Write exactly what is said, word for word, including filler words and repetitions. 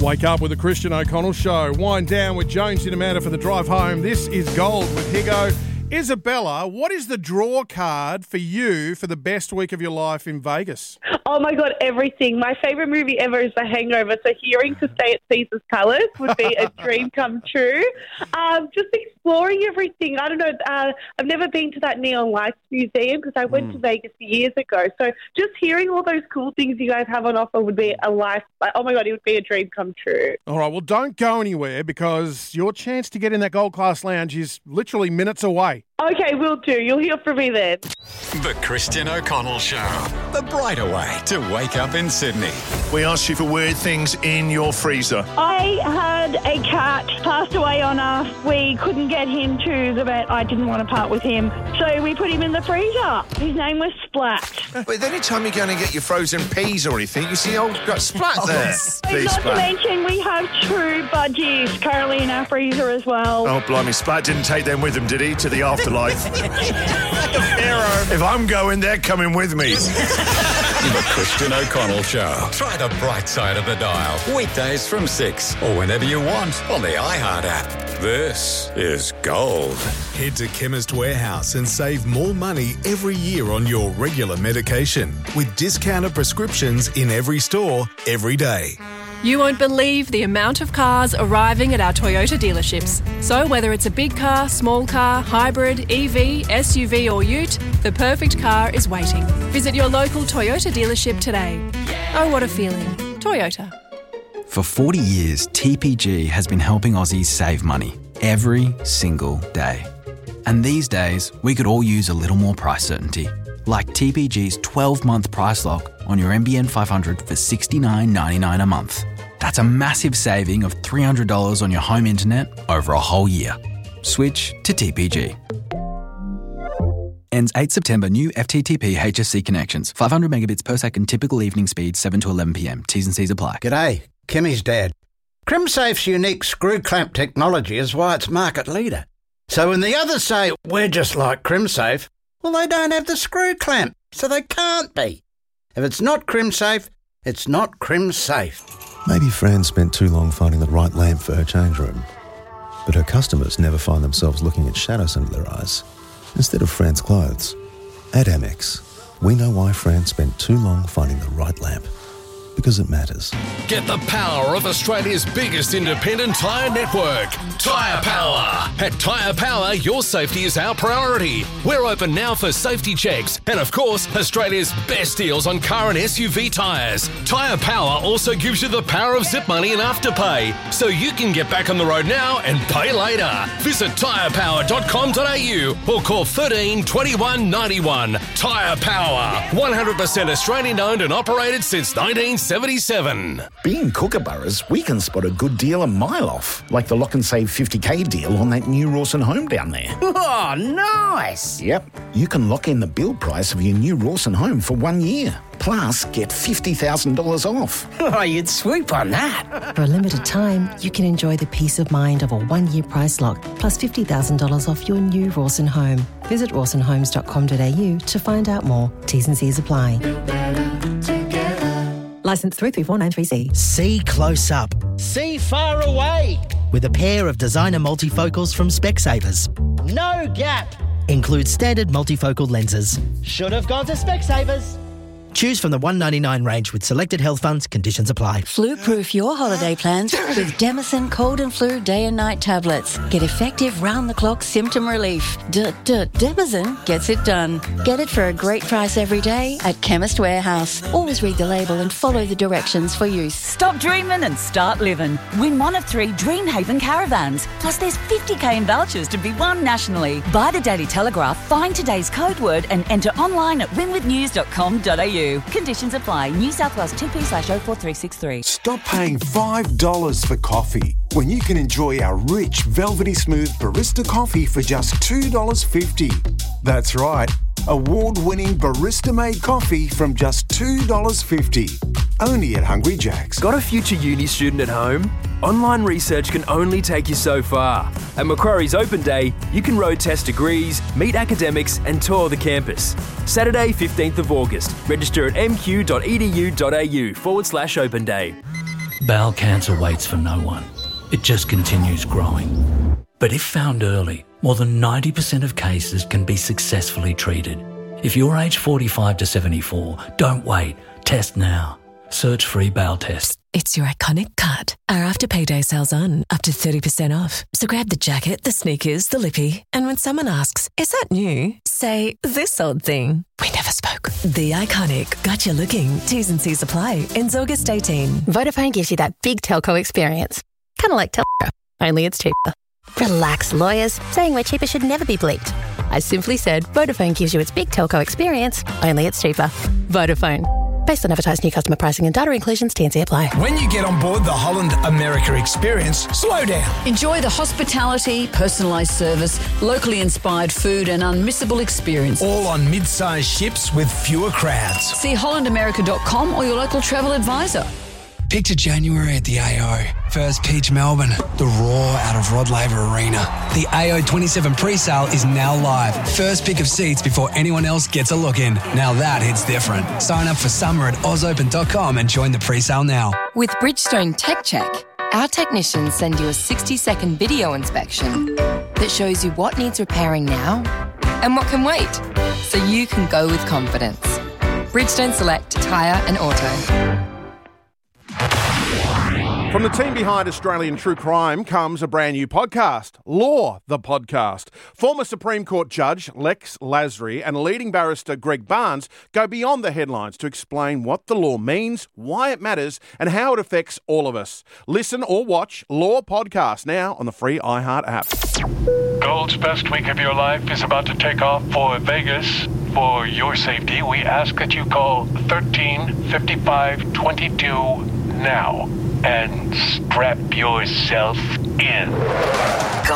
Wake up with the Christian O'Connell Show. Wind down with Jones and Amanda for the drive home. This is Gold with Higo. Isabella, what is the draw card for you for the best week of your life in Vegas? Oh, my God, everything. My favourite movie ever is The Hangover, so hearing To Stay at Caesar's Palace would be a dream come true. Um, just exploring everything. I don't know. Uh, I've never been to that Neon Lights Museum because I went mm. to Vegas years ago. So just hearing all those cool things you guys have on offer would be a life. Oh, my God, it would be a dream come true. All right, well, don't go anywhere because your chance to get in that Gold Class Lounge is literally minutes away. Okay, will do. You'll hear from me then. The Christian O'Connell Show. The brighter way to wake up in Sydney. We asked you for weird things in your freezer. I had a cat passed away on us. We couldn't get him to the vet. I didn't want to part with him. So we put him in the freezer. His name was Splat. But any time you're going to get your frozen peas or anything, you see old got Splat there. Please, Not Splat. to mention we have true budgies currently in our freezer as well. Oh, blimey, Splat didn't take them with him, did he, to the afterlife? Like a pharaoh. If I'm going, they're coming with me. The Christian O'Connell Show. Try the bright side of the dial. Weekdays from six or whenever you want on the iHeart app. This is Gold. Head to Chemist Warehouse and save more money every year on your regular medication with discounted prescriptions in every store, every day. You won't believe the amount of cars arriving at our Toyota dealerships. So whether it's a big car, small car, hybrid, E V, S U V or ute, the perfect car is waiting. Visit your local Toyota dealership today. Oh, what a feeling. Toyota. For forty years, T P G has been helping Aussies save money every single day. And these days, we could all use a little more price certainty. Like T P G's twelve-month price lock on your N B N five hundred for sixty-nine ninety-nine a month. That's a massive saving of three hundred dollars on your home internet over a whole year. Switch to T P G. Ends eighth September. New F T T P H S C connections. five hundred megabits per second typical evening speed, seven to eleven p.m. T's and C's apply. G'day, Kimmy's dad. CrimSafe's unique screw clamp technology is why it's market leader. So when the others say, we're just like CrimSafe, well, they don't have the screw clamp, so they can't be. If it's not CrimSafe, it's not CrimSafe. Maybe Fran spent too long finding the right lamp for her change room. But her customers never find themselves looking at shadows under their eyes instead of Fran's clothes. At Amex, we know why Fran spent too long finding the right lamp. Because it matters. Get the power of Australia's biggest independent tyre network, Tyre Power. At Tyre Power, your safety is our priority. We're open now for safety checks and, of course, Australia's best deals on car and S U V tyres. Tyre Power also gives you the power of zip money and afterpay, so you can get back on the road now and pay later. Visit tyre power dot com dot a u or call thirteen twenty-one ninety-one. Tyre Power, one hundred percent Australian owned and operated since nineteen seventy-seven. Being Kookaburras, we can spot a good deal a mile off, like the Lock and Save fifty k deal on that new Rawson home down there. Oh, nice! Yep, you can lock in the build price of your new Rawson home for one year. Plus, get fifty thousand dollars off. Oh, you'd swoop on that. For a limited time, you can enjoy the peace of mind of a one-year price lock, plus fifty thousand dollars off your new Rawson home. Visit rawson homes dot com dot a u to find out more. T's and C's apply. Licence three three four nine three C. See close up. See far away. With a pair of designer multifocals from Specsavers. No gap. Includes standard multifocal lenses. Should have gone to Specsavers. Choose from the one ninety-nine range with selected health funds. Conditions apply. Flu-proof your holiday plans with Demison Cold and Flu Day and Night tablets. Get effective round-the-clock symptom relief. D-d-Demison gets it done. Get it for a great price every day at Chemist Warehouse. Always read the label and follow the directions for use. Stop dreaming and start living. Win one of three Dreamhaven caravans. Plus there's fifty k in vouchers to be won nationally. Buy the Daily Telegraph, find today's code word and enter online at win with news dot com dot a u. Conditions apply. New South Wales two P slash oh four three six three. Stop paying five dollars for coffee when you can enjoy our rich, velvety smooth barista coffee for just two dollars fifty. That's right, award-winning barista-made coffee from just two dollars fifty. Only at Hungry Jack's. Got a future uni student at home? Online research can only take you so far. At Macquarie's Open Day, you can road test degrees, meet academics and tour the campus. Saturday, fifteenth of August. Register at mq.edu.au forward slash open day. Bowel cancer waits for no one. It just continues growing. But if found early, more than ninety percent of cases can be successfully treated. If you're aged forty-five to seventy-four, don't wait. Test now. Search free bowel test. It's your iconic cut. Our after payday sale's on, up to thirty percent off. So grab the jacket, the sneakers, the lippy, and when someone asks, is that new? Say, this old thing. We never spoke. The Iconic. Got you looking. T's and C's apply. Ends August eighteenth. Vodafone gives you that big telco experience. Kind of like telco, only it's cheaper. Relax, lawyers. Saying we're cheaper should never be bleeped. I simply said Vodafone gives you its big telco experience, only it's cheaper. Vodafone. Based on advertised new customer pricing and data inclusions, T and C apply. When you get on board the Holland America experience, slow down. Enjoy the hospitality, personalised service, locally inspired food and unmissable experience. All on mid-sized ships with fewer crowds. See holland america dot com or your local travel advisor. Picture January at the A O. First pitch Melbourne. The roar out of Rod Laver Arena. The A O twenty-seven pre-sale is now live. First pick of seats before anyone else gets a look in. Now that hits different. Sign up for summer at oz open dot com and join the pre-sale now. With Bridgestone Tech Check, our technicians send you a sixty-second video inspection that shows you what needs repairing now and what can wait, so you can go with confidence. Bridgestone Select Tyre and Auto. From the team behind Australian True Crime comes a brand new podcast, Law, the Podcast. Former Supreme Court Judge Lex Lasry and leading barrister Greg Barnes go beyond the headlines to explain what the law means, why it matters, and how it affects all of us. Listen or watch Law Podcast now on the free iHeart app. Gold's best week of your life is about to take off for Vegas. For your safety, we ask that you call thirteen fifty-five twenty-two now and strap yourself in.